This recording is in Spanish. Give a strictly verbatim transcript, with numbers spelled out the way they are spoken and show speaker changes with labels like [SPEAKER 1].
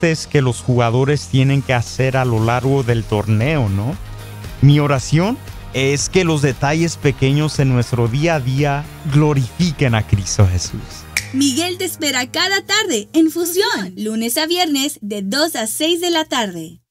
[SPEAKER 1] ajustes que los jugadores tienen que hacer a lo largo del torneo, ¿no? Mi oración es que los detalles pequeños en nuestro día a día glorifiquen a Cristo Jesús.
[SPEAKER 2] Miguel te espera cada tarde en Fusión, lunes a viernes de dos a seis de la tarde.